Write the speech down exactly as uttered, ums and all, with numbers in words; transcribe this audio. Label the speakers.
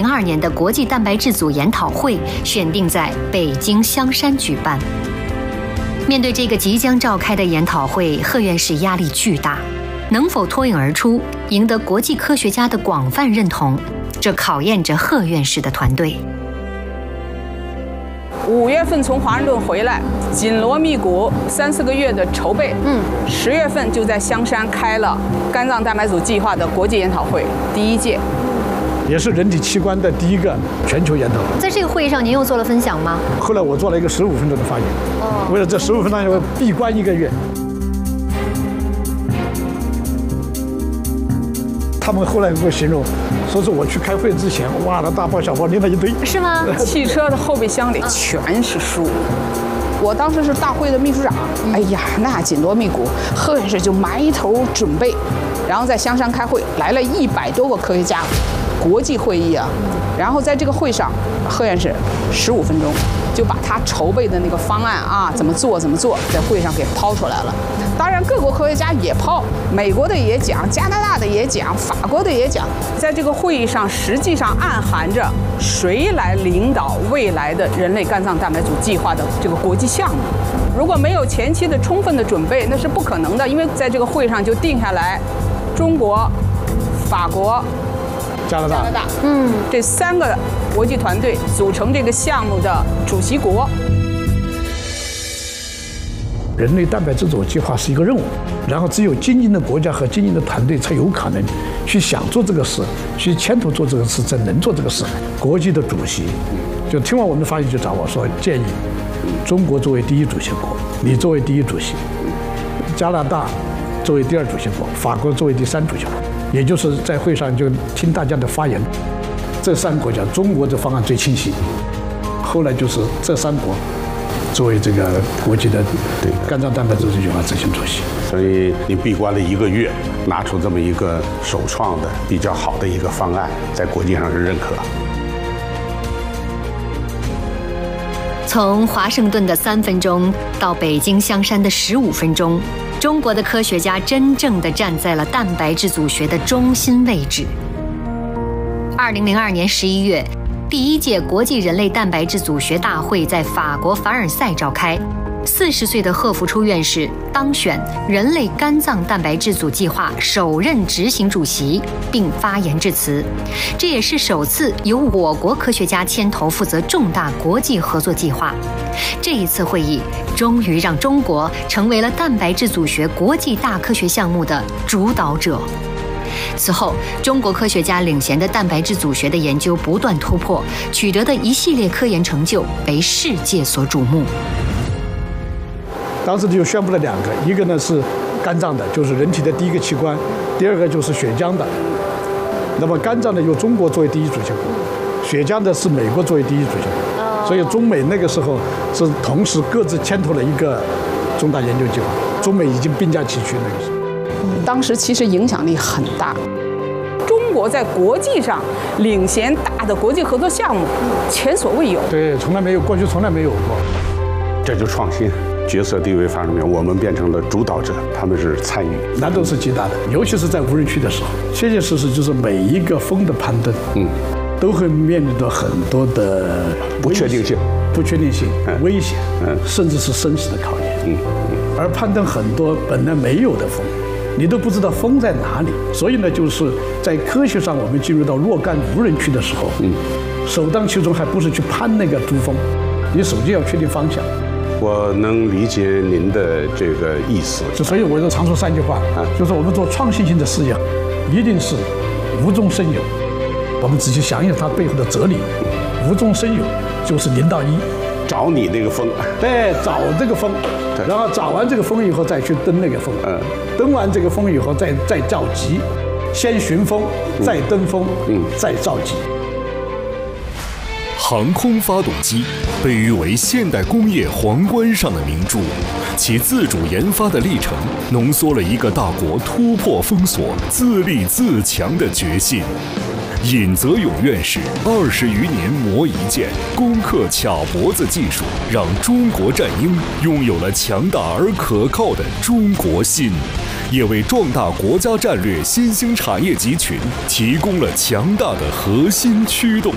Speaker 1: 二年的国际蛋白质组研讨会选定在北京香山举办。面对这个即将召开的研讨会，贺院士压力巨大，能否脱颖而出，赢得国际科学家的广泛认同，这考验着贺院士的团队。
Speaker 2: 五月份从华盛顿回来，紧锣密鼓三四个月的筹备，嗯，十月份就在香山开了肝脏蛋白组计划的国际研讨会，第一届，
Speaker 3: 也是人体器官的第一个全球研讨会。
Speaker 1: 在这个会议上，您又做了分享吗？
Speaker 3: 后来我做了一个十五分钟的发言，哦，为了这十五分钟要闭关一个月。他们后来给我形容，说是我去开会之前，哇，那大包小包拎了一堆，
Speaker 1: 是吗？
Speaker 2: 汽车的后备箱里全是书。我当时是大会的秘书长，哎呀，那紧锣密鼓，贺院士就埋头准备，然后在香山开会，来了一百多个科学家，国际会议啊。然后在这个会上，贺院士十五分钟就把他筹备的那个方案啊，怎么做怎么做，在会上给抛出来了。当然，各国科学家也抛，美国的也讲，加拿大的也讲，法国的也讲。在这个会议上，实际上暗含着谁来领导未来的人类肝脏蛋白组计划的这个国际项目。如果没有前期的充分的准备，那是不可能的。因为在这个会上就定下来，中国、法国、
Speaker 3: 加拿大，加拿大，
Speaker 2: 嗯，这三个国际团队组成这个项目的主席国。
Speaker 3: 人类蛋白质组计划是一个任务，然后只有精英的国家和精英的团队才有可能去想做这个事，去牵头做这个事，才能做这个事。国际的主席就听完我们的发言就找我说，建议中国作为第一主席国，你作为第一主席，加拿大作为第二主席国，法国作为第三主席国，也就是在会上就听大家的发言，这三个国家中国的方案最清晰，后来就是这三国作为这个国际的对肝脏蛋白质计划执行主席。
Speaker 4: 所以你闭关了一个月，拿出这么一个首创的比较好的一个方案，在国际上是认可。
Speaker 1: 从华盛顿的三分钟到北京香山的十五分钟，中国的科学家真正地站在了蛋白质组学的中心位置。二零零二年十一月，第一届国际人类蛋白质组学大会在法国凡尔赛召开。四十岁的贺福初院士当选人类肝脏蛋白质组计划首任执行主席，并发言致辞。这也是首次由我国科学家牵头负责重大国际合作计划。这一次会议终于让中国成为了蛋白质组学国际大科学项目的主导者。此后，中国科学家领衔的蛋白质组学的研究不断突破，取得的一系列科研成就为世界所瞩目。
Speaker 3: 当时就宣布了两个，一个呢是肝脏的，就是人体的第一个器官；第二个就是血浆的。那么肝脏呢由中国作为第一主席国，血浆的是美国作为第一主席国，所以中美那个时候是同时各自牵头了一个重大研究计划，中美已经并驾齐驱那个时候。
Speaker 2: 当时其实影响力很大，中国在国际上领衔大的国际合作项目，前所未有。
Speaker 3: 对，从来没有，过去从来没有过。
Speaker 4: 这就创新，角色地位发生变，我们变成了主导者，他们是参与，
Speaker 3: 难度是极大的，尤其是在无人区的时候，切切实实就是每一个风的攀登，嗯，都会面临着很多的
Speaker 4: 不确定性、
Speaker 3: 不确定性、嗯、危险，嗯，甚至是生死的考验，嗯嗯，而攀登很多本来没有的风。你都不知道风在哪里，所以呢，就是在科学上，我们进入到若干无人区的时候，嗯，首当其冲还不是去攀那个珠峰，你首先要确定方向。
Speaker 4: 我能理解您的这个意思，
Speaker 3: 所以我就常说三句话啊，就是我们做创新性的事业，一定是无中生有。我们仔细想一想它背后的哲理，无中生有就是零到一，
Speaker 4: 找你那个峰，
Speaker 3: 对，找这个峰。然后找完这个峰以后，再去登那个峰。嗯，登完这个峰以后，再再召集，先寻峰，再登峰，嗯，再召集。
Speaker 5: 航空发动机被誉为现代工业皇冠上的明珠，其自主研发的历程，浓缩了一个大国突破封锁、自立自强的决心。尹泽勇院士二十余年磨一剑，攻克卡脖子技术，让中国战鹰拥有了强大而可靠的中国心，也为壮大国家战略新兴产业集群提供了强大的核心驱动